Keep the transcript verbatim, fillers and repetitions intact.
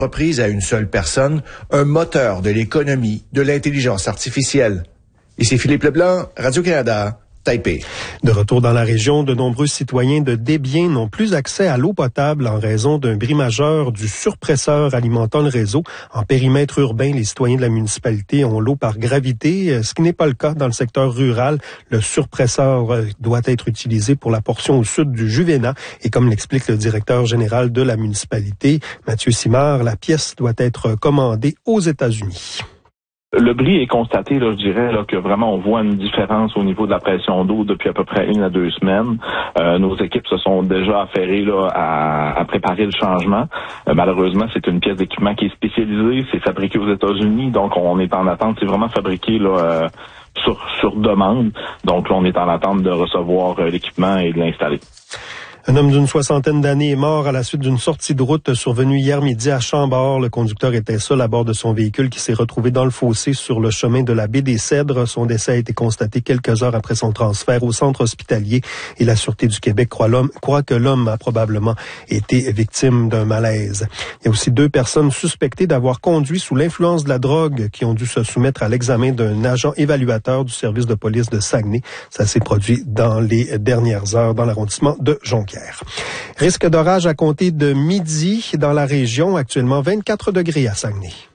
reprise à une seule personne, un moteur de l'économie de l'intelligence artificielle. Ici Philippe Leblanc, Radio-Canada, Taipei. De retour dans la région, de nombreux citoyens de Desbiens n'ont plus accès à l'eau potable en raison d'un bris majeur du surpresseur alimentant le réseau. En périmètre urbain, les citoyens de la municipalité ont l'eau par gravité, ce qui n'est pas le cas dans le secteur rural. Le surpresseur doit être utilisé pour la portion au sud du Juvénat et comme l'explique le directeur général de la municipalité, Mathieu Simard, la pièce doit être commandée aux États-Unis. Le bris est constaté, là, je dirais, là, que vraiment on voit une différence au niveau de la pression d'eau depuis à peu près une à deux semaines. Euh, nos équipes se sont déjà affairées là, à, à préparer le changement. Euh, malheureusement, c'est une pièce d'équipement qui est spécialisée, c'est fabriqué aux États-Unis, donc on est en attente. C'est vraiment fabriqué là, euh, sur, sur demande. Donc là, on est en attente de recevoir euh, l'équipement et de l'installer. Un homme d'une soixantaine d'années est mort à la suite d'une sortie de route survenue hier midi à Chambord. Le conducteur était seul à bord de son véhicule qui s'est retrouvé dans le fossé sur le chemin de la baie des Cèdres. Son décès a été constaté quelques heures après son transfert au centre hospitalier et la Sûreté du Québec croit, l'homme, croit que l'homme a probablement été victime d'un malaise. Il y a aussi deux personnes suspectées d'avoir conduit sous l'influence de la drogue qui ont dû se soumettre à l'examen d'un agent évaluateur du service de police de Saguenay. Ça s'est produit dans les dernières heures dans l'arrondissement de Jonquière. Risque d'orage à compter de midi dans la région, actuellement vingt-quatre degrés à Saguenay.